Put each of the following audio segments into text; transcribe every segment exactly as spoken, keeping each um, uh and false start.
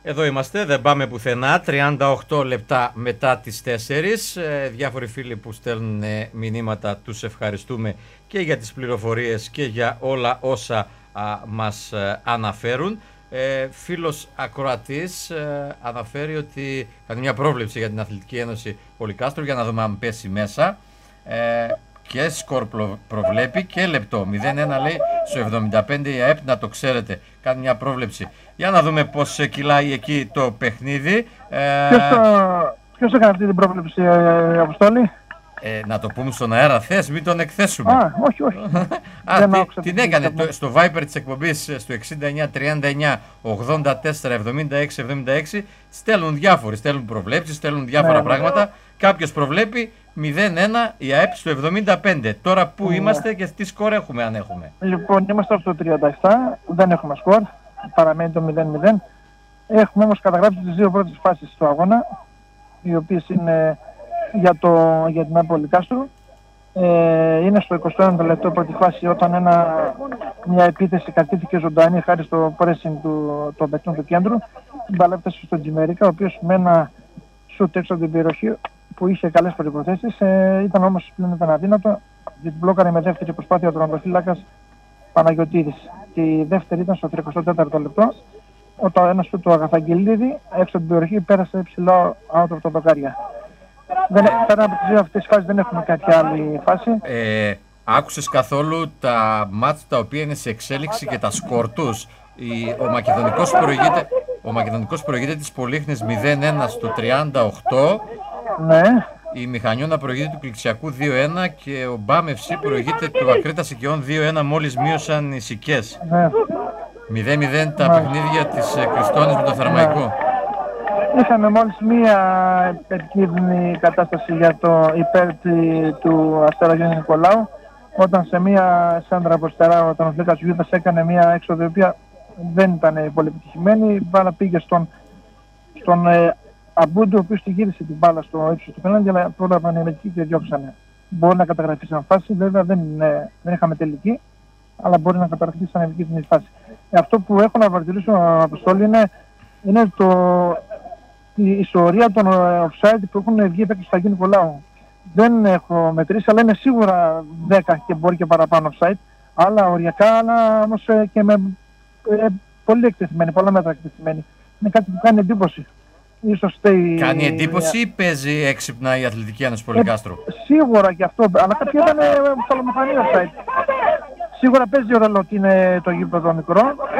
Εδώ είμαστε, δεν πάμε πουθενά. τριάντα οκτώ λεπτά μετά τις τέσσερις. Ε, διάφοροι φίλοι που στέλνουν μηνύματα, τους ευχαριστούμε και για τις πληροφορίες και για όλα όσα α, μας ε, αναφέρουν. Ε, φίλος ακροατής ε, αναφέρει ότι κάνει μια πρόβλεψη για την Αθλητική Ένωση Πολυκάστρου, για να δούμε αν πέσει μέσα. Ε, και σκορ προβλέπει και λεπτό. μηδέν ένα λέει στο εβδομήντα πέντε η ΑΕΠ, να το ξέρετε. Κάνει μια πρόβλεψη. Για να δούμε πώς κυλάει εκεί το παιχνίδι. Ε, ποιος, το, ποιος έκανε αυτή την πρόβλεψη, ε, Αποστόλη? Ε, να το πούμε στον αέρα, θες, μην τον εκθέσουμε. Α, όχι, όχι. Α, τι, την έκανε το, στο Viper της εκπομπής στο εξήντα εννιά τριάντα εννιά ογδόντα τέσσερα εβδομήντα έξι εβδομήντα έξι. Στέλνουν διάφοροι, στέλνουν προβλέψεις, στέλνουν διάφορα ναι, πράγματα. Ναι. Κάποιος προβλέπει μηδέν ένα η ΑΕΠ στο εβδομήντα πέντε. Τώρα που ναι. είμαστε και τι σκορ έχουμε, αν έχουμε? Λοιπόν, είμαστε στο τριάντα επτά, δεν έχουμε σκορ, παραμένει το μηδέν μηδέν. Έχουμε όμως καταγράψει τις δύο πρώτες φάσεις του αγώνα, οι οποίες είναι για, το, για την ΑΕΠ Πολυκάστρου. Ε, είναι στο εικοστό ένατο λεπτό πρώτη φάση, όταν ένα, μια επίθεση κρατήθηκε ζωντανή χάρη στο pressing του, των παικτών του κέντρου. Η μπάλα έφτασε στον Τζιμέρικα, ο οποίος με ένα σουτ έξω από την περιοχή που είχε καλές προϋποθέσεις, ε, ήταν όμως πλέον ήταν αδύνατο, γιατί μπλόκαρε με δεύτερη προσπάθεια ο τερματοφύλακας Παναγιωτίδης. Και η δεύτερη ήταν στο τριακοστό τέταρτο λεπτό, όταν ένας του Αγαθαγγελίδη έξω από την περιοχή πέρασε ψηλό out από τα δοκάρια. Πέρα από τις δύο αυτές τις φάσεις δεν έχουμε κάποια άλλη φάση. Ε, άκουσες καθόλου τα μάτς τα οποία είναι σε εξέλιξη και τα σκορ τους? Ο Μακεδονικός προηγείται, ο Μακεδονικός προηγείται της Πολύχνης μηδέν ένα στο τριάντα οκτώ. Ναι. Η Μηχανιώνα προηγείται του Κλιξιακού δύο ένα και ο Μπάμ εφ σι προηγείται του Ακρίτας Οικειών δύο ένα, μόλις μείωσαν οι Σικές. Ναι. μηδέν μηδέν τα ναι. παιχνίδια της Κριστώνης με το Θερμαϊκό. Ναι. Είχαμε μόλις μία επικίνδυνη κατάσταση για το υπέρ του Αστέρα Γιάννη Νικολάου, όταν σε μία σέντρα από αριστερά ο τερματοφύλακας Γιούδας έκανε μία έξοδο η οποία δεν ήταν πολύ επιτυχημένη. Η μπάλα πήγε στον, στον ε, Αμπούντου, ο οποίος τη γύρισε την μπάλα στο ύψος του πέναντι, αλλά πρόλαβαν οι μερικοί και διώξανε. Μπορεί να καταγραφεί σαν φάση, βέβαια δεν, είναι, δεν είχαμε τελική, αλλά μπορεί να καταγραφεί σαν επικίνδυνη φάση. Ε, αυτό που έχω να παρατηρήσω, Αποστόλη, είναι, είναι το, η ιστορία των offside που έχουν βγει παίκτες του Αγίου Νικολάου. Δεν έχω μετρήσει, αλλά είναι σίγουρα δέκα και μπορεί και παραπάνω offside. Άλλα οριακά, αλλά όμως και με ε, πολύ εκτεθειμένοι, πολλά μέτρα εκτεθειμένοι. Είναι κάτι που κάνει εντύπωση. Ίσως στέει... Κάνει εντύπωση ή παίζει έξυπνα η Αθλητική Ένωση Πολυκάστρου? Ε, σίγουρα και αυτό, αλλά κάποιοι ήταν ψαλομοφανή offside. Σίγουρα παίζει ο ρόλο ότι είναι το γήπεδο μικρό.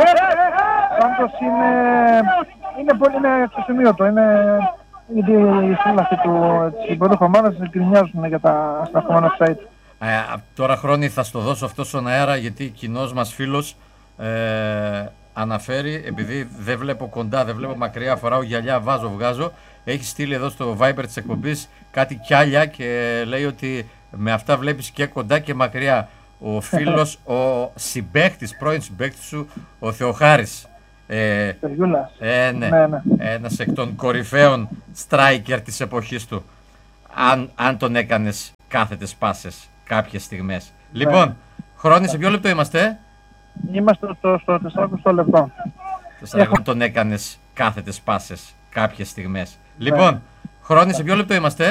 Πάντως είναι, είναι πολύ είναι εξωσημείωτο. Είναι γιατί οι σύλλαχοι της υποδοχής ομάδας γκρινιάζουν για τα σταθμένα offside. Ε, τώρα Χρόνη θα στο δώσω αυτό στον αέρα, γιατί κοινός μας φίλος ε, αναφέρει, επειδή δεν βλέπω κοντά, δεν βλέπω μακριά, φοράω γυαλιά, βάζω, βγάζω, έχει στείλει εδώ στο Viber της εκπομπής κάτι κιάλια και λέει ότι με αυτά βλέπεις και κοντά και μακριά. Ο φίλος, ο συμπαίκτης, πρώην συμπαίκτης σου, ο Θεοχάρης. Ε, ε, ναι, ναι, ναι. Ένας εκ των κορυφαίων striker της εποχής του. Αν, αν τον έκανες κάθετες πάσες κάποιες στιγμές. Ναι. Λοιπόν, Χρόνη, σε ποιο λεπτό είμαστε? Είμαστε στο, στο τεσσαράκοστο λεπτό. Έχω... τον έκανες κάθετες πάσες κάποιες στιγμές. Ναι. Λοιπόν, Χρόνη, σε ποιο λεπτό είμαστε?